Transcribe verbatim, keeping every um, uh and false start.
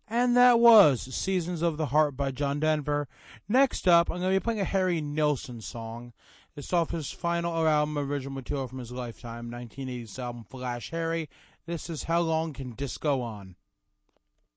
And that was Seasons of the Heart by John Denver. Next up, I'm going to be playing a Harry Nilsson song. It's off his final album, original material from his lifetime, nineteen eighties album Flash Harry. This is How Long Can Disco On?